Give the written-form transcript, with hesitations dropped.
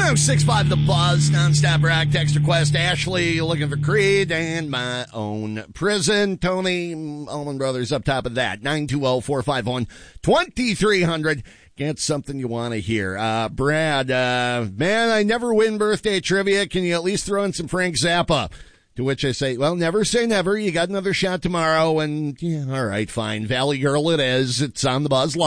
1065 The Buzz, nonstop rock text request. Ashley looking for Creed and My Own Prison. Tony, Allman Brothers up top of that. 920-451-2300. Get something you want to hear. Brad, man, I never win birthday trivia. Can you at least throw in some Frank Zappa? To which I say, well, never say never. You got another shot tomorrow. And, yeah, all right, fine. Valley Girl it is. It's on the Buzz